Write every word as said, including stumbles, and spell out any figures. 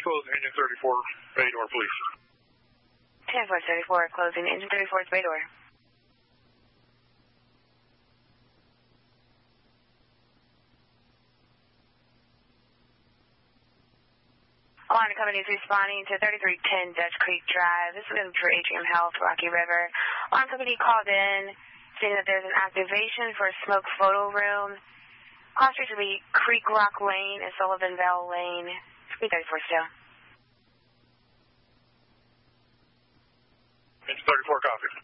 close engine thirty-four, bay door, please. ten four thirty-four, closing engine thirty-four's bay door. Alarm company is responding to thirty-three ten Dutch Creek Drive. This is going to be for Atrium Health, Rocky River. Alarm company called in saying that there's an activation for a smoke photo room. Cross streets will be Creek Rock Lane and Sullivan Vale Lane. three thirty-four still. Engine thirty-four, copy.